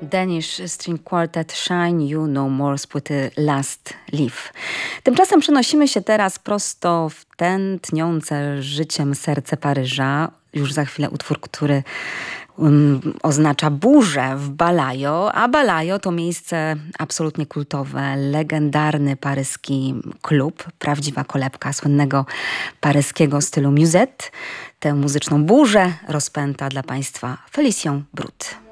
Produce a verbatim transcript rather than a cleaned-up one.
Danish String Quartet Shine You No More z płyty Last Leaf. Tymczasem przenosimy się teraz prosto w tętniące życiem serce Paryża. Już za chwilę utwór, który um, oznacza burzę w Balajo, a Balajo to miejsce absolutnie kultowe, legendarny paryski klub, prawdziwa kolebka słynnego paryskiego stylu musette. Tę muzyczną burzę rozpęta dla Państwa Félicien Brut.